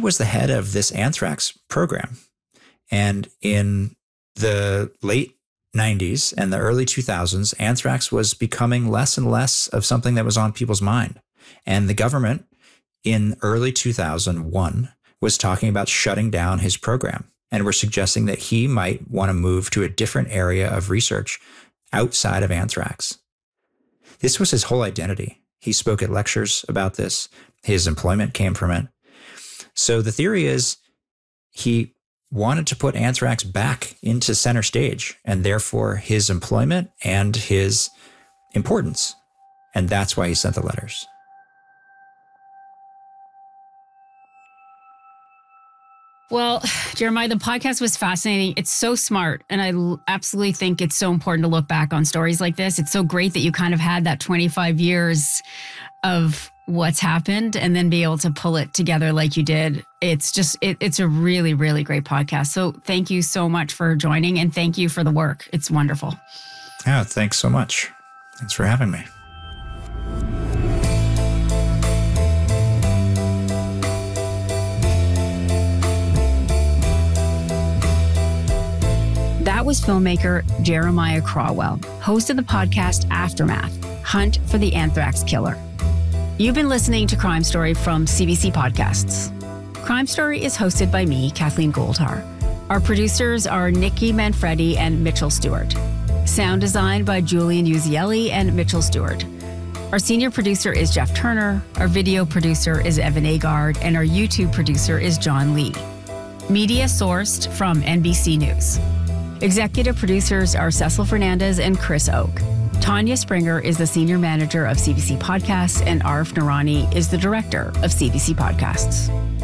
was the head of this anthrax program. And in the late 90s and the early 2000s, anthrax was becoming less and less of something that was on people's mind. And the government in early 2001 was talking about shutting down his program, and were suggesting that he might want to move to a different area of research outside of anthrax. This was his whole identity. He spoke at lectures about this. His employment came from it. So the theory is he wanted to put anthrax back into center stage, and therefore his employment and his importance. And that's why he sent the letters. Well, Jeremiah, the podcast was fascinating. It's so smart. And I absolutely think it's so important to look back on stories like this. It's so great that you kind of had that 25 years of what's happened and then be able to pull it together like you did. It's just, it's a really, really great podcast. So thank you so much for joining, and thank you for the work. It's wonderful. Yeah, thanks so much. Thanks for having me. That was filmmaker Jeremiah Crawwell, host of the podcast Aftermath, Hunt for the Anthrax Killer. You've been listening to Crime Story from CBC Podcasts. Crime Story is hosted by me, Kathleen Goldhar. Our producers are Nikki Manfredi and Mitchell Stewart. Sound design by Julian Uzielli and Mitchell Stewart. Our senior producer is Jeff Turner. Our video producer is Evan Agard. And our YouTube producer is John Lee. Media sourced from NBC News. Executive producers are Cecil Fernandez and Chris Oak. Tanya Springer is the senior manager of CBC Podcasts, and Arif Noorani is the director of CBC Podcasts.